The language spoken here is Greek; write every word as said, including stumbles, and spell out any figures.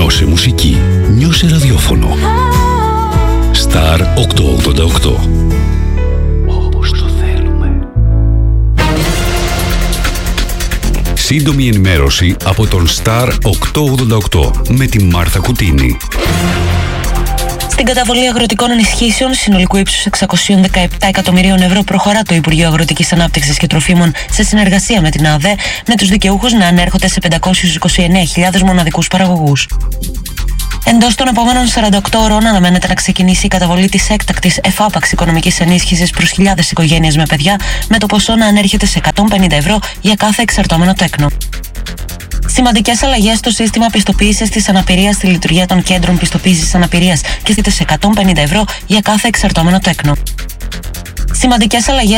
Άκουσε μουσική. Νιώσε ραδιόφωνο. Star οκτακόσια ογδόντα οκτώ. Όπως το θέλουμε. Σύντομη ενημέρωση από τον Star οκτακόσια ογδόντα οκτώ με τη Μάρθα Κουτίνη. Στην καταβολή αγροτικών ενισχύσεων συνολικού ύψους εξακόσια δεκαεπτά εκατομμυρίων ευρώ προχωρά το Υπουργείο Αγροτικής Ανάπτυξης και Τροφίμων σε συνεργασία με την ΑΔΕ, με τους δικαιούχους να ανέρχονται σε πεντακόσιες είκοσι εννέα χιλιάδες μοναδικούς παραγωγούς. Εντός των επόμενων σαράντα οκτώ ώρων αναμένεται να ξεκινήσει η καταβολή της έκτακτης εφάπαξ οικονομικής ενίσχυσης προς χιλιάδες οικογένειες με παιδιά, με το ποσό να ανέρχεται σε εκατόν πενήντα ευρώ για κάθε εξαρτώμενο τέκνο. Σημαντικές αλλαγές στο σύστημα πιστοποίησης της αναπηρίας στη λειτουργία των κέντρων πιστοποίησης αναπηρίας και σε εκατόν πενήντα ευρώ για κάθε εξαρτώμενο τέκνο. Σημαντικές αλλαγές